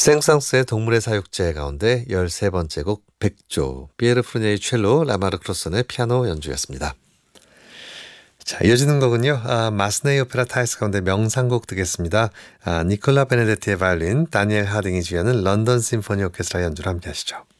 생상스의 동물의 사육제 가운데 13번째 곡 백조, 피에르 푸르니에의 첼로, 라마르 크로선의 피아노 연주였습니다. 자, 이어지는 곡은요. 마스네이 오페라 타이스 가운데 명상곡 듣겠습니다. 니콜라 베네데티의 바이올린, 다니엘 하딩이 주연은 런던 심포니 오케스트라 연주를 함께 하시죠.